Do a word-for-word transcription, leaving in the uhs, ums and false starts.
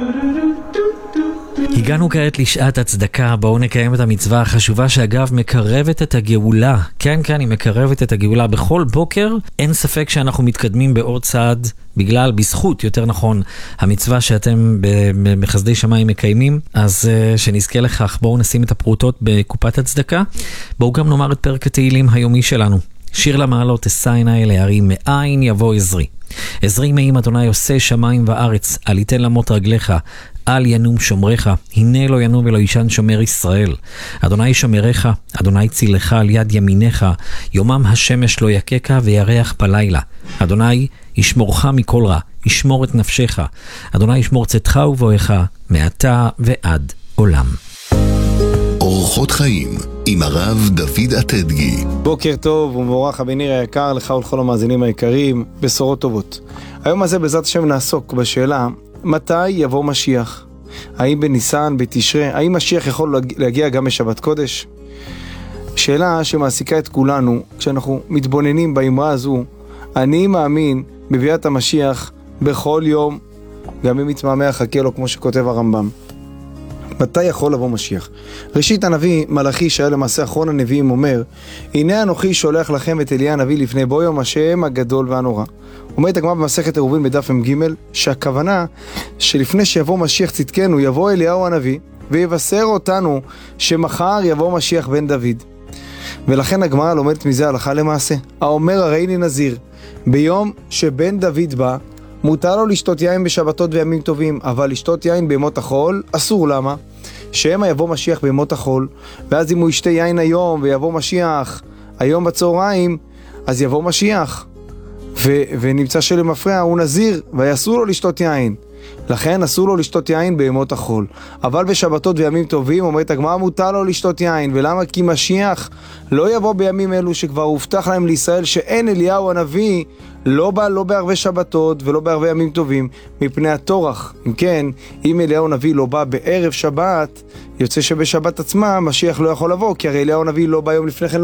הגענו כעת לשעת הצדקה. בואו נקיים את המצווה החשובה שאגב מקרבת את הגאולה. כן, כן, היא מקרבת את הגאולה בכל בוקר. אין ספק שאנחנו מתקדמים בעוד צעד בגלל, בזכות, יותר נכון, המצווה שאתם בחסדי שמיים מקיימים. אז uh, שנזכה לכך, בואו נשים את הפרוטות בקופת הצדקה. בואו גם נאמר את פרק התהילים היומי שלנו. שיר למעלות, אשא עיני אל ההרים, מאין יבוא עזרי. עזרי מעם אדוני עושה שמיים וארץ, אל יתן למות רגליך, אל ינום שומרך, הנה לא ינום ולא ישן שומר ישראל. אדוני שומרך, אדוני צילך על יד ימינך, יומם השמש לא יקקה וירח בלילה. אדוני ישמורך מכל רע, ישמור את נפשך. אדוני ישמור צאתך ובואך, מעתה ועד עולם. אורחות חיים עם הרב דוד אטדגי. בוקר טוב ומבורך הבניר היקר לך ולכל המאזינים היקרים, בשורות טובות. היום הזה בעזרת השם נעסוק בשאלה מתי יבוא משיח. האם בניסן, בתשרי, האם משיח יכול להגיע גם בשבת קודש? שאלה שמעסיקה את כולנו כשאנחנו מתבוננים באמרה הזו. אני מאמין בביאת המשיח בכל יום, גם אם מתמהמה חכה לו, כמו שכותב הרמב"ם. מתי יכול לבוא משיח? ראשית הנביא מלאכי, שהיה למעשה אחרון הנביאים, אומר: הנה אנוכי שולח לכם את אליה הנביא לפני בוא יום השם הגדול והנורא. אומרת הגמרא במסכת עירובין בדף מ"ג, שהכוונה שלפני שיבוא משיח צדקנו יבוא אליהו הנביא ויבשר אותנו שמחר יבוא משיח בן דוד. ולכן הגמרא לומדת מזה הלכה למעשה. האומר הרי לי נזיר, ביום שבן דוד בא מותר לו לשתות יין בשבתות וימים טובים, אבל לשתות יין בימות החול אסור. למה? שמא יבוא משיח בימות החול, ואז אם הוא ישתה יין היום ויבוא משיח היום בצהריים, אז יבוא משיח ו- ונמצא שלמפרע הוא נזיר ויסור לו לשתות יין. לכן אסור לו לשתות יין בימות החול, אבל בשבתות וימים טובים אומרת הגמרא מותר לו לשתות יין. ולמה? כי משיח לא יבוא בימים אלו שכבר הובטח להם לישראל שאין אליהו הנביא, לא בא לא בערבי שבתות ולא בערבי ימים טובים מפני התורח. אם כן, אם אליהו הנביא לא בא בערב שבת, יוצא שבשבת עצמה משיח לא יכול לבוא, כי הרי אליהו הנביא לא בא יום לפני כן